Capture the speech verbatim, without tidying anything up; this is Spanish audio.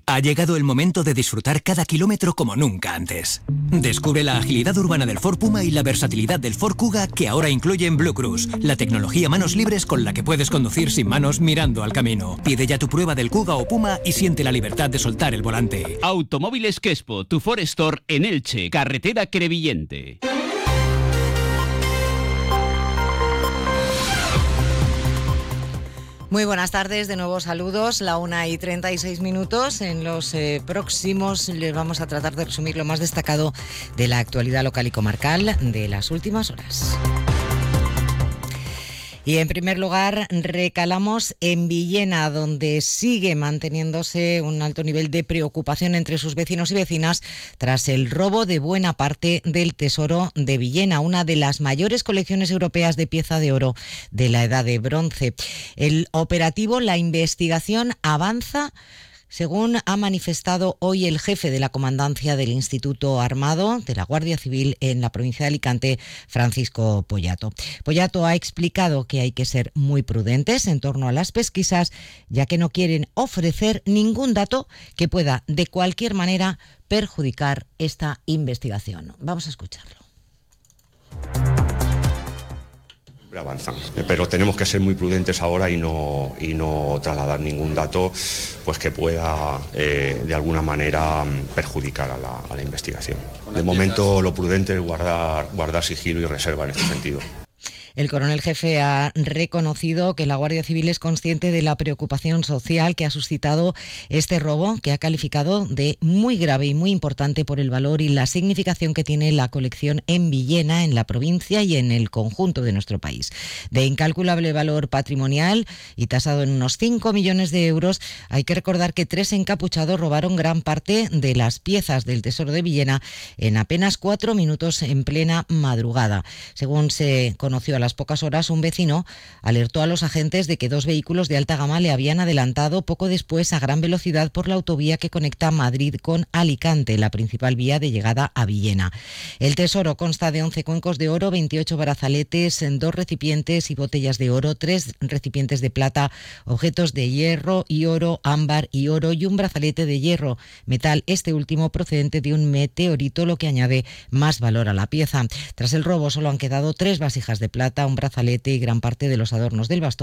Ha llegado el momento de disfrutar cada kilómetro como nunca antes. Descubre la agilidad urbana del Ford Puma y la versatilidad del Ford Kuga, que ahora incluyen Blue Cruise, la tecnología manos libres con la que puedes conducir sin manos mirando al camino. Pide ya tu prueba del Kuga o Puma y siente la libertad de soltar el volante. Automóviles Quespo, tu Ford Store en Elche, carretera Crevillente. Muy buenas tardes, de nuevo saludos, la una y treinta y seis minutos. En los eh, próximos les vamos a tratar de resumir lo más destacado de la actualidad local y comarcal de las últimas horas. Y en primer lugar, recalamos en Villena, donde sigue manteniéndose un alto nivel de preocupación entre sus vecinos y vecinas tras el robo de buena parte del tesoro de Villena, una de las mayores colecciones europeas de pieza de oro de la Edad de Bronce. El operativo, la investigación avanza, según ha manifestado hoy el jefe de la comandancia del Instituto Armado de la Guardia Civil en la provincia de Alicante, Francisco Pollato. Pollato ha explicado que hay que ser muy prudentes en torno a las pesquisas, ya que no quieren ofrecer ningún dato que pueda de cualquier manera perjudicar esta investigación. Vamos a escucharlo. Avanzan, pero tenemos que ser muy prudentes ahora y no, y no trasladar ningún dato pues que pueda eh, de alguna manera perjudicar a la, a la investigación. De momento lo prudente es guardar, guardar sigilo y reserva en este sentido. El coronel jefe ha reconocido que la Guardia Civil es consciente de la preocupación social que ha suscitado este robo, que ha calificado de muy grave y muy importante por el valor y la significación que tiene la colección en Villena, en la provincia y en el conjunto de nuestro país. De incalculable valor patrimonial y tasado en unos cinco millones de euros, hay que recordar que tres encapuchados robaron gran parte de las piezas del Tesoro de Villena en apenas cuatro minutos en plena madrugada. Según se conoció a las pocas horas, un vecino alertó a los agentes de que dos vehículos de alta gama le habían adelantado poco después a gran velocidad por la autovía que conecta Madrid con Alicante, la principal vía de llegada a Villena. El tesoro consta de once cuencos de oro, veintiocho brazaletes, dos recipientes y botellas de oro, tres recipientes de plata, objetos de hierro y oro, ámbar y oro y un brazalete de hierro, metal este último procedente de un meteorito, lo que añade más valor a la pieza. Tras el robo solo han quedado tres vasijas de plata, un brazalete y gran parte de los adornos del bastón